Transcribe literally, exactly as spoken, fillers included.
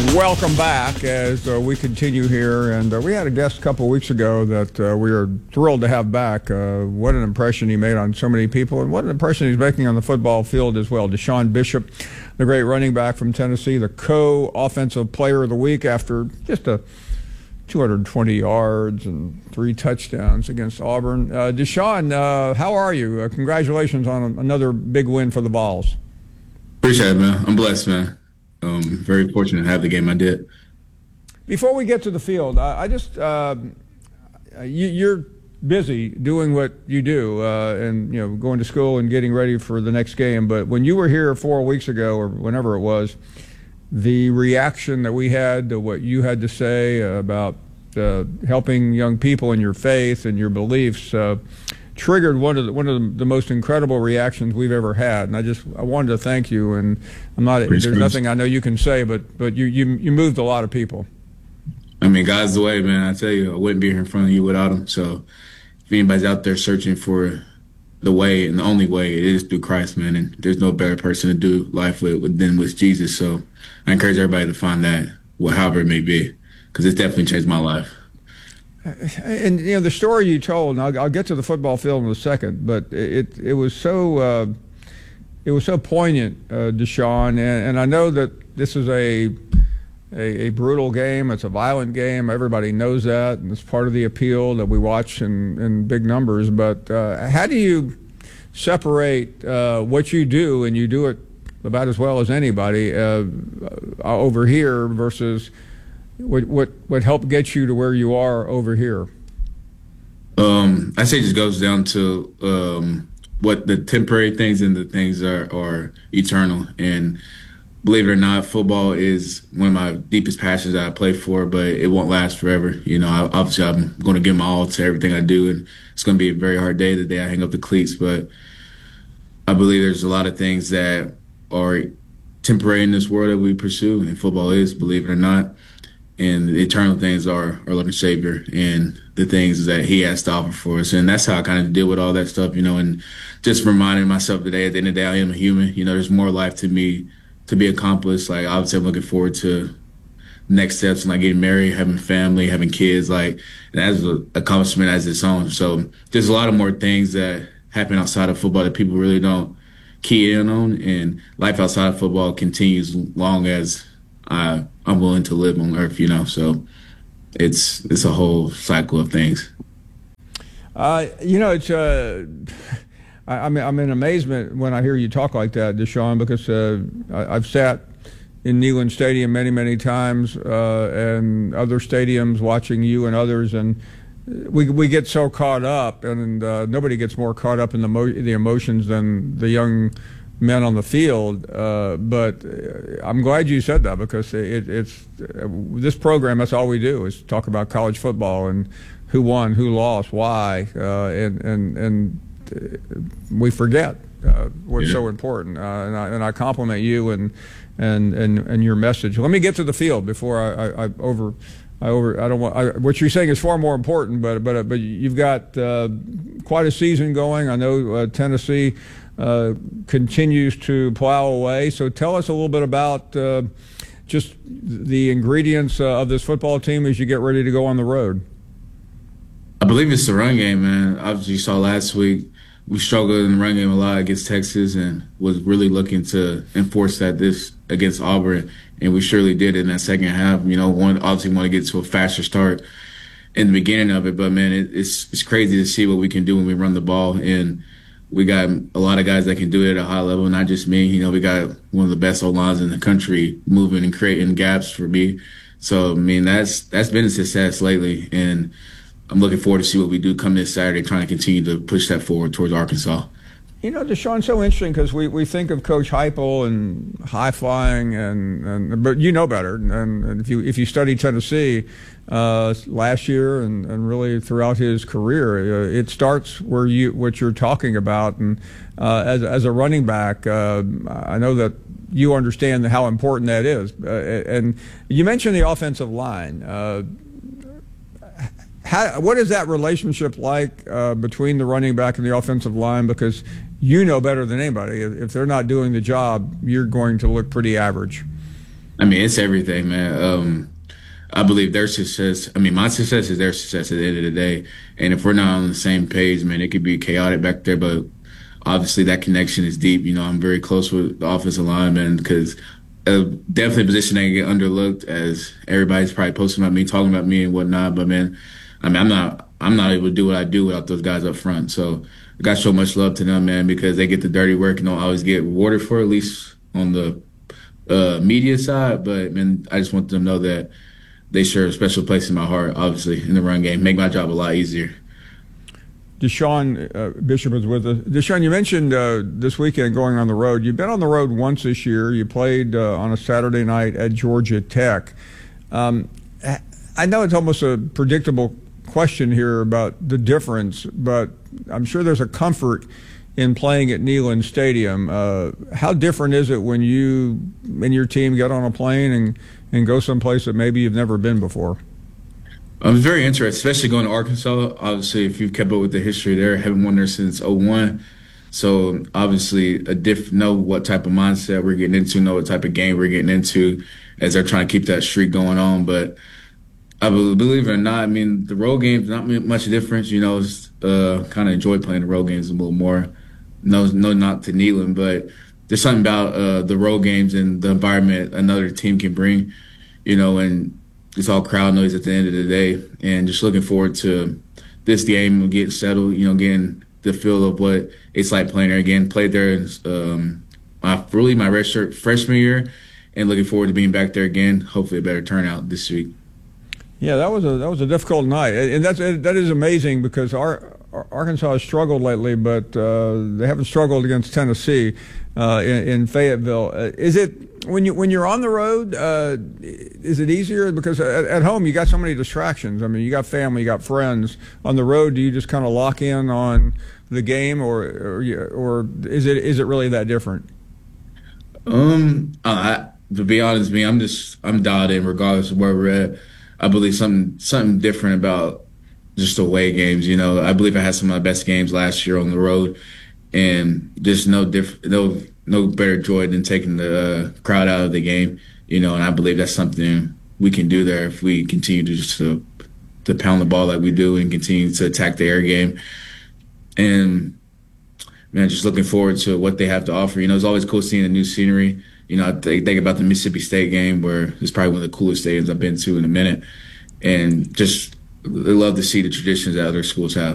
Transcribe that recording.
Welcome back as uh, we continue here, and uh, we had a guest a couple of weeks ago that uh, we are thrilled to have back. Uh, what an impression he made on so many people, and what an impression he's making on the football field as well. Deshaun Bishop, the great running back from Tennessee, the co-offensive player of the week after just a two hundred twenty yards and three touchdowns against Auburn. Uh, Deshaun, uh, how are you? Uh, congratulations on another big win for the Vols. Appreciate it, man. I'm blessed, man. Um, very fortunate to have the game I did. Before we get to the field, I, I just uh, you, you're busy doing what you do, uh, and you know, going to school and getting ready for the next game. But when you were here four weeks ago, or whenever it was, the reaction that we had to what you had to say about uh, helping young people in your faith and your beliefs uh, triggered one of the, one of the most incredible reactions we've ever had, and I just I wanted to thank you. And I'm not Pretty there's nothing I know you can say, but but you you you moved a lot of people. I mean, God's the way, man. I tell you, I wouldn't be here in front of you without him. So if anybody's out there searching for the way, and the only way, it is through Christ, man. And there's no better person to do life with than with Jesus. So I encourage everybody to find that, however it may be, because it's definitely changed my life. And you know the story you told, and I'll, I'll get to the football field in a second, but it it was so uh, it was so poignant, uh, Deshaun, and, and I know that this is a, a a brutal game. It's a violent game. Everybody knows that, and it's part of the appeal that we watch in, in big numbers. But uh, how do you separate uh, what you do, and you do it about as well as anybody uh, over here, versus What what what helped get you to where you are over here? Um, I say it just goes down to um, what the temporary things and the things are, are eternal. And believe it or not, football is one of my deepest passions that I play for, but it won't last forever. You know, I, obviously I'm going to give my all to everything I do, and it's going to be a very hard day the day I hang up the cleats. But I believe there's a lot of things that are temporary in this world that we pursue, and football is, believe it or not. And the eternal things are our Lord and Savior, and the things that He has to offer for us. And that's how I kind of deal with all that stuff, you know, and just reminding myself today, at the end of the day, I am a human. You know, there's more life to me to be accomplished. Like, obviously, I'm looking forward to next steps, and like getting married, having family, having kids, like, and that's an accomplishment as its own. So there's a lot of more things that happen outside of football that people really don't key in on. And life outside of football continues long as I, I'm willing to live on earth, you know, so it's it's a whole cycle of things. Uh, you know, it's uh, I, I'm I'm in amazement when I hear you talk like that, Deshaun, because uh, I, I've sat in Neyland Stadium many, many times, uh, and other stadiums watching you and others, and we we get so caught up, and uh, nobody gets more caught up in the mo- the emotions than the young men on the field, uh, but I'm glad you said that, because it, it's uh, this program, that's all we do is talk about college football and who won, who lost, why, uh, and and and we forget uh, what's yeah. so important. Uh, and, I, and I compliment you and and and and your message. Let me get to the field before I, I, I over. I over. I don't want. I, what you're saying is far more important, but but but you've got uh, quite a season going. I know uh, Tennessee Uh, continues to plow away. So tell us a little bit about uh, just the ingredients uh, of this football team as you get ready to go on the road. I believe it's the run game, man. Obviously, you saw last week we struggled in the run game a lot against Texas, and was really looking to enforce that this against Auburn, and we surely did in that second half. You know, one obviously want to get to a faster start in the beginning of it, but man, it, it's it's crazy to see what we can do when we run the ball. And we got a lot of guys that can do it at a high level, not just me. You know, we got one of the best O-lines in the country moving and creating gaps for me. So, I mean, that's that's been a success lately, and I'm looking forward to see what we do come this Saturday, trying to continue to push that forward towards Arkansas. You know, Deshaun, so interesting, because we, we think of Coach Heupel and high flying, and, and but you know better. And, and if you if you study Tennessee uh, last year and, and really throughout his career, uh, it starts where you what you're talking about. And uh, as as a running back, uh, I know that you understand how important that is. Uh, and you mentioned the offensive line. Uh, How, what is that relationship like uh, between the running back and the offensive line? Because you know better than anybody. If, if they're not doing the job, you're going to look pretty average. I mean, it's everything, man. Um, I believe their success, I mean, my success is their success at the end of the day. And if we're not on the same page, man, it could be chaotic back there, but obviously that connection is deep. You know, I'm very close with the offensive lineman because uh, definitely a position that can get underlooked as everybody's probably posting about me, talking about me and whatnot. But man, I mean, I'm not, I'm not able to do what I do without those guys up front. So I got so much love to them, man, because they get the dirty work and don't always get rewarded for it, at least on the uh, media side. But man, I just want them to know that they share a special place in my heart, obviously, in the run game. Make my job a lot easier. Deshaun uh, Bishop is with us. Deshaun, you mentioned uh, this weekend going on the road. You've been on the road once this year. You played uh, on a Saturday night at Georgia Tech. Um, I know it's almost a predictable question here about the difference, but I'm sure there's a comfort in playing at Neyland Stadium. Uh, how different is it when you and your team get on a plane and, and go someplace that maybe you've never been before? I'm very interested, especially going to Arkansas. Obviously, if you've kept up with the history there, haven't won there since oh one. So obviously, a diff know what type of mindset we're getting into, know what type of game we're getting into as they're trying to keep that streak going on. But I believe it or not, I mean, the road games, not much difference. You know, uh, kind of enjoy playing the road games a little more. No, no, not to Neyland, but there's something about uh, the road games and the environment another team can bring, you know, and it's all crowd noise at the end of the day. And just looking forward to this game, getting settled, you know, getting the feel of what it's like playing there again. Played there um, my, really my redshirt freshman year, and looking forward to being back there again. Hopefully a better turnout this week. Yeah, that was a that was a difficult night, and that's that is amazing because our, our Arkansas has struggled lately, but uh, they haven't struggled against Tennessee uh, in, in Fayetteville. Uh, is it when you when you're on the road? Uh, is it easier because at, at home you got so many distractions? I mean, you got family, you got friends. On the road, do you just kind of lock in on the game, or or, or is it is it really that different? Um, I, to be honest, me, I'm just I'm dialed in regardless of where we're at. I believe something something different about just away games. You know, I believe I had some of my best games last year on the road, and just no diff, no no better joy than taking the uh, crowd out of the game. You know, and I believe that's something we can do there if we continue to just to, to pound the ball like we do and continue to attack the air game. And man, just looking forward to what they have to offer. You know, it's always cool seeing the new scenery. You know, I think, think about the Mississippi State game, where it's probably one of the coolest stadiums I've been to in a minute. And just I love to see the traditions that other schools have.